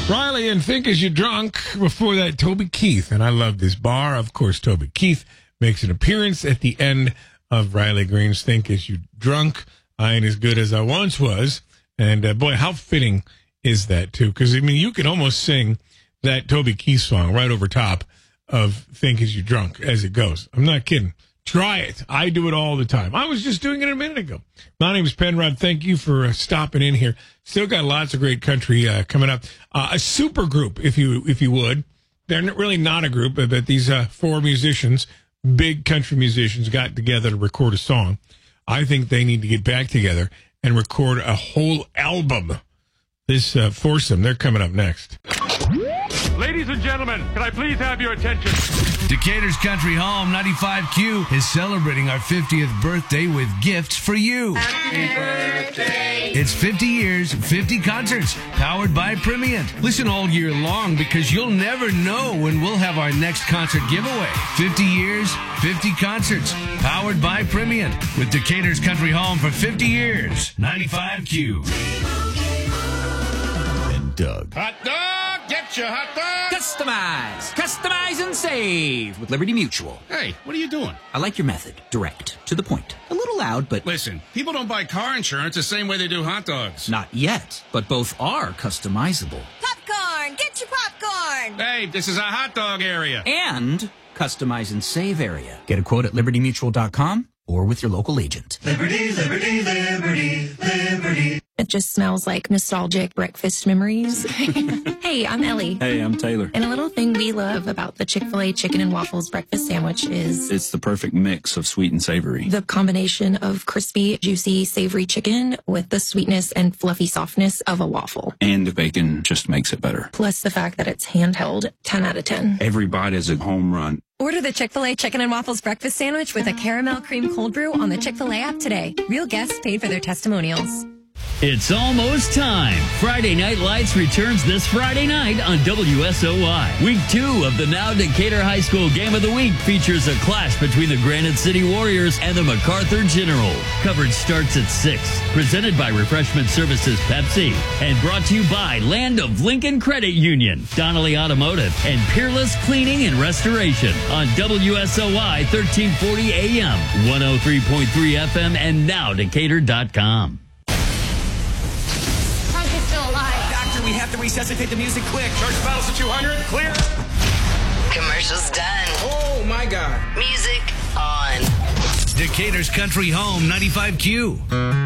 Riley and Think As You Drunk. Before that, Toby Keith. And I love this bar. Of course, Toby Keith makes an appearance at the end of Riley Green's Think As You Drunk. I ain't as good as I once was. And boy, how fitting is that, too? Because, I mean, you can almost sing that Toby Keith song right over top of Think As You Drunk as it goes. I'm not kidding. Try it. I do it all the time. I was just doing it a minute ago. My name is Penrod. Thank you for stopping in here. Still got lots of great country coming up. A super group, if you would. They're really not a group, but these four musicians, big country musicians, got together to record a song. I think they need to get back together and record a whole album. This foursome, they're coming up next. Ladies and gentlemen, can I please have your attention? Decatur's Country Home 95Q is celebrating our 50th birthday with gifts for you. Happy birthday. It's 50 years, 50 concerts, powered by Primient. Listen all year long because you'll never know when we'll have our next concert giveaway. 50 years, 50 concerts, powered by Primient. With Decatur's Country Home for 50 years. 95Q. And Doug. Hot dog! Get your hot dog! Customize and save with Liberty Mutual. Hey, what are you doing? I like your method. Direct. To the point. A little loud, but... Listen, people don't buy car insurance the same way they do hot dogs. Not yet, but both are customizable. Popcorn! Get your popcorn! Hey, this is a hot dog area. And customize and save area. Get a quote at libertymutual.com or with your local agent. Liberty, liberty, liberty, liberty. It just smells like nostalgic breakfast memories. Hey, I'm Ellie. Hey, I'm Taylor. And a little thing we love about the Chick-fil-A chicken and waffles breakfast sandwich is... It's the perfect mix of sweet and savory. The combination of crispy, juicy, savory chicken with the sweetness and fluffy softness of a waffle. And the bacon just makes it better. Plus the fact that it's handheld, 10 out of 10. Every bite is a home run. Order the Chick-fil-A Chicken and Waffles Breakfast Sandwich with a caramel cream cold brew on the Chick-fil-A app today. Real guests paid for their testimonials. It's almost time. Friday Night Lights returns this Friday night on WSOY. Week 2 of the now Decatur High School Game of the Week features a clash between the Granite City Warriors and the MacArthur Generals. Coverage starts at 6. Presented by Refreshment Services Pepsi. And brought to you by Land of Lincoln Credit Union, Donnelly Automotive, and Peerless Cleaning and Restoration on WSOY 1340 AM, 103.3 FM, and now Decatur.com. We have to resuscitate the music quick. Church bells to 200, clear. Commercials done. Oh, my God. Music on. Decatur's Country Home 95Q.